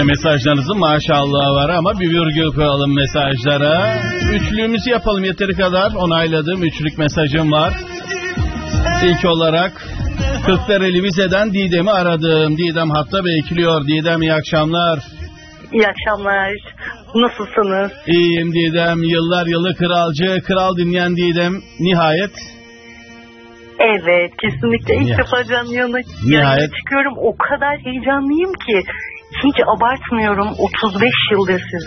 Yine mesajlarınızın maşallahı var ama bir virgül koyalım mesajlara. Üçlüğümüzü yapalım yeteri kadar. Onayladığım üçlük mesajım var. İlk olarak Kırklareli Vize'den Didem'i aradım. Didem hatta bekliyor. Didem iyi akşamlar. İyi akşamlar. Nasılsınız? İyiyim Didem. Yıllar yılı kralcı. Kral dinleyen Didem. Nihayet. Evet, kesinlikle ilk defa canlı yayına çıkıyorum. O kadar heyecanlıyım ki hiç abartmıyorum. 35 yıldır sizi